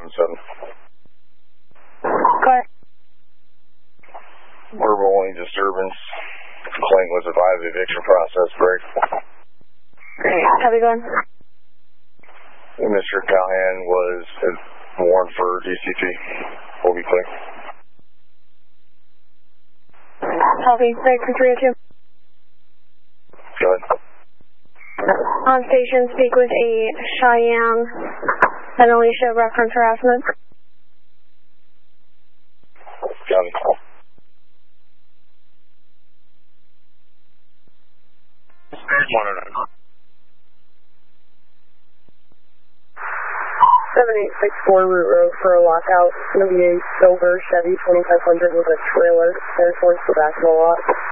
7. Go ahead. Verbal only disturbance. Complaint was advised eviction process break. Have you gone? Mr. Callahan was warned for DCT. We'll be clear. Copy. Thanks for 302. Go ahead. On station, speak with a Cheyenne and Alicia reference harassment. Copy. Monitor. 7864 Root Road for a lockout. It's going to be a silver Chevy 2500 with a trailer headed towards the back of the lot.